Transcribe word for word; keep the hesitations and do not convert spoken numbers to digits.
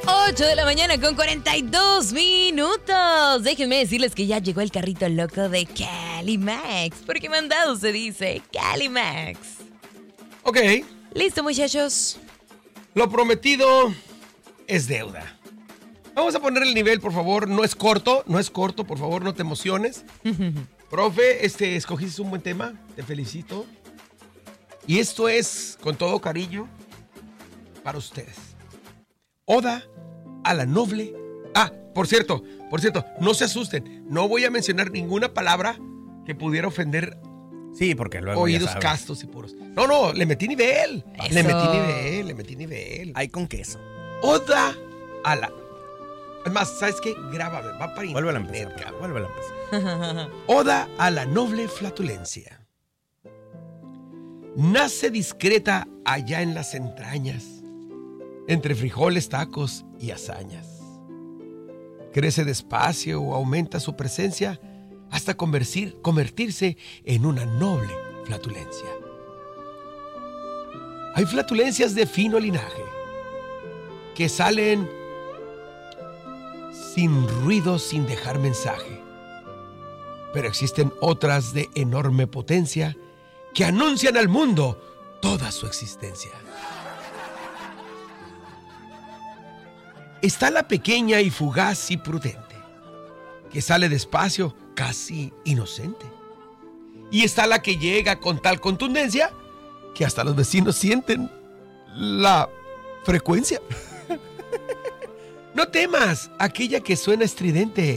ocho de la mañana con cuarenta y dos minutos. Déjenme decirles que ya llegó el carrito loco de Calimax. Porque mandado se dice Calimax. Ok. ¿Listo, muchachos? Lo prometido es deuda. Vamos a poner el nivel, por favor. No es corto, no es corto, por favor, no te emociones. Profe, este, escogiste un buen tema. Te felicito. Y esto es, con todo cariño, para ustedes. Oda a la noble. Ah, por cierto, por cierto, no se asusten. No voy a mencionar ninguna palabra que pudiera ofender. Sí, porque luego oídos castos y puros. No, no, le metí nivel. Eso. Le metí nivel, le metí nivel. Hay con queso. Oda a la... Es más, ¿sabes qué? Grábame, va para Vuélvela a internet, empezar. cabrón. Vuélvela a empezar. Oda a la noble flatulencia. Nace discreta allá en las entrañas, entre frijoles, tacos y hazañas. Crece despacio o aumenta su presencia hasta convertir, convertirse en una noble flatulencia. Hay flatulencias de fino linaje que salen sin ruido, sin dejar mensaje. Pero existen otras de enorme potencia que anuncian al mundo toda su existencia. Está la pequeña y fugaz y prudente, que sale despacio, casi inocente. Y está la que llega con tal contundencia que hasta los vecinos sienten la frecuencia. No temas, aquella que suena estridente